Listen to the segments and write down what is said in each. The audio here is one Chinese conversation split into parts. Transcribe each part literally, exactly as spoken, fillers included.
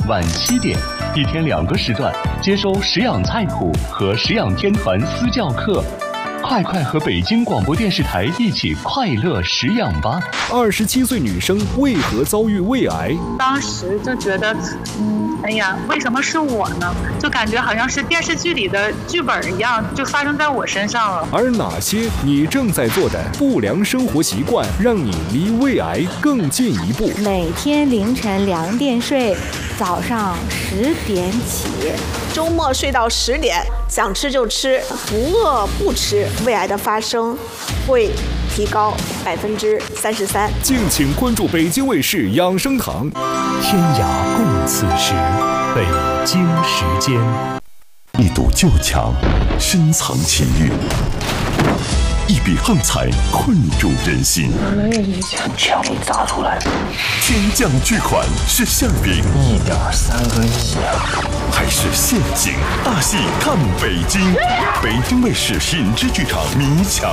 晚七点，一天两个时段，接收食养菜谱和食养天团私教课。快快和北京广播电视台一起快乐食养吧！ 二十七岁女生为何遭遇胃癌？ 当时就觉得，嗯，哎呀，为什么是我呢？就感觉好像是电视剧里的剧本一样，就发生在我身上了。 而哪些你正在做的不良生活习惯，让你离胃癌更进一步？ 每天凌晨两点睡，早上十点起， 周末睡到十点，想吃就吃，不饿不吃，胃癌的发生会提高百分之三十三。 敬请关注北京卫视养生堂。 天涯共此时，北京时间。 一堵旧墙，深藏情欲；一笔横财，困住人心。 没有一枪，枪给砸出来。 天降巨款是馅饼， 一点三个亿啊！ 还是陷阱？大戏看北京，北京卫视品质剧场迷墙。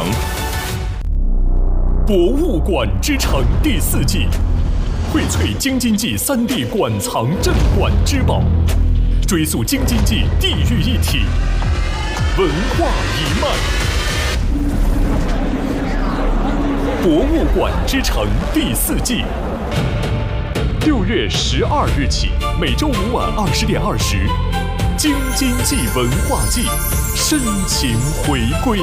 博物馆之城第四季，荟萃京津冀三地馆藏镇馆之宝，追溯京津冀地域一体文化一脉。博物馆之城第四季，六月十二日起，每周五晚二十点二十，京津冀文化季深情回归。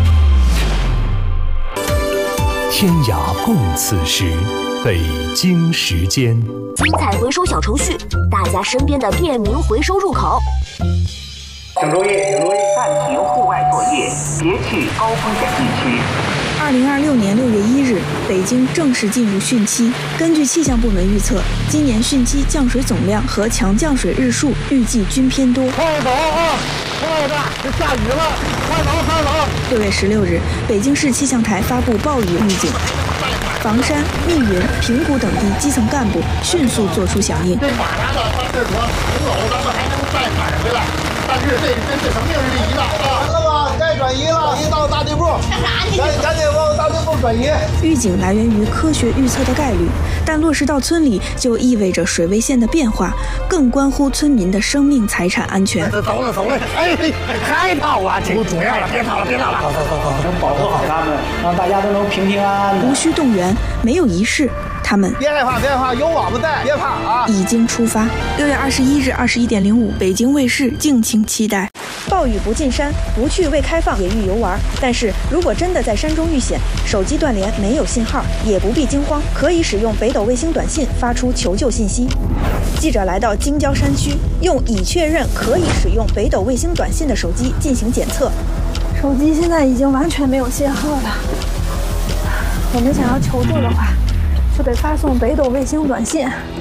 天涯共此时，北京时间。 精彩回收小程序，大家身边的便民回收入口。 请注意，请注意，暂停户外作业，别去高风险地区。 二零二六年六月一日，北京正式进入汛期。根据气象部门预测，今年汛期降水总量和强降水日数预计均偏多。 快走啊！快点，这下雨了，快走快走！ 六月十六日，北京市气象台发布暴雨预警。房山、密云、平谷等地基层干部迅速作出响应。 这马达呢，它是说从楼咱们还能再返回来，但是这这这生命是第一的啊！完了吧，该转移了，转移到大地部，赶赶紧往大地部转移。 预警来源于科学预测的概率，但落实到村里就意味着水位线的变化，更关乎村民的生命财产安全。 走了走了，哎，还跑啊！这不主要了，别跑了，别跑了，走走走走， 能保护好他们，让大家都能平平安安的。 无需动员，没有仪式，他们别害怕，别害怕，有我们在，别怕啊！ 已经出发。六月二十一日二十一点零五，北京卫视敬请期待。暴雨不进山，不去未开放野域游玩。但是如果真的在山中遇险，手机断联没有信号，也不必惊慌，可以使用北斗卫星短信发出求救信息。记者来到京郊山区，用已确认可以使用北斗卫星短信的手机进行检测。手机现在已经完全没有信号了。我们想要求助的话，就得发送北斗卫星短信。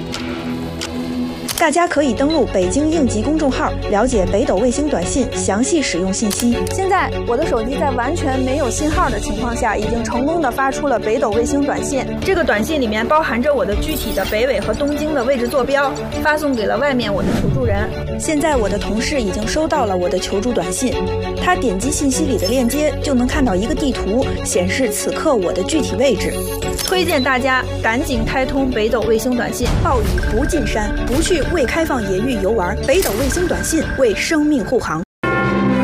大家可以登录北京应急公众号，了解北斗卫星短信详细使用信息。现在我的手机在完全没有信号的情况下，已经成功的发出了北斗卫星短信。这个短信里面包含着我的具体的北纬和东经的位置坐标，发送给了外面我的求助人。现在我的同事已经收到了我的求助短信，他点击信息里的链接就能看到一个地图，显示此刻我的具体位置。推荐大家赶紧开通北斗卫星短信，暴雨不进山，不去未开放野域游玩，北斗卫星短信为生命护航。